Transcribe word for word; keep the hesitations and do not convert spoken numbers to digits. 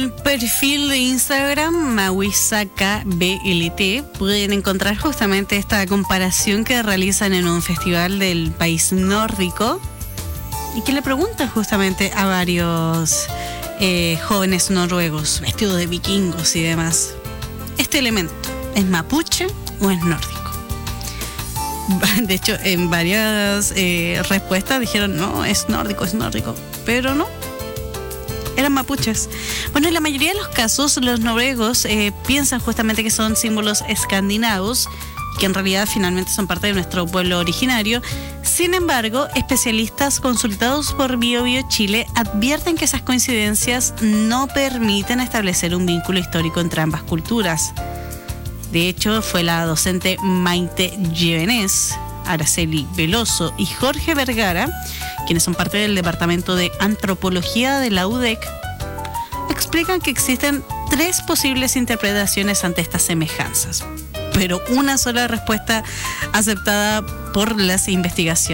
el perfil de Instagram Mawisaka B L T pueden encontrar justamente esta comparación que realizan en un festival del país nórdico y que le preguntan justamente a varios eh, jóvenes noruegos vestidos de vikingos y demás. ¿Este elemento es mapuche o es nórdico? De hecho, en varias eh, respuestas dijeron, no, es nórdico, es nórdico, pero no, eran mapuches. Bueno, en la mayoría de los casos, los noruegos eh, piensan justamente que son símbolos escandinavos, que en realidad finalmente son parte de nuestro pueblo originario. Sin embargo, especialistas consultados por BioBio Chile advierten que esas coincidencias no permiten establecer un vínculo histórico entre ambas culturas. De hecho, fue la docente Maite Llevenés, Araceli Veloso y Jorge Vergara, quienes son parte del Departamento de Antropología de la U D E C, explican que existen tres posibles interpretaciones ante estas semejanzas, pero una sola respuesta aceptada por las investigaciones.